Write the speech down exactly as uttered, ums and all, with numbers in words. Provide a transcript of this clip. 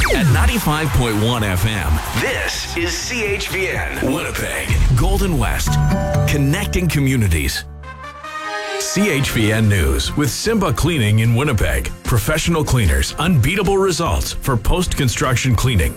At ninety-five point one F M, this is C H V N, Winnipeg, Golden West, connecting communities. C H V N News with Simba Cleaning in Winnipeg. Professional cleaners, unbeatable results for post-construction cleaning.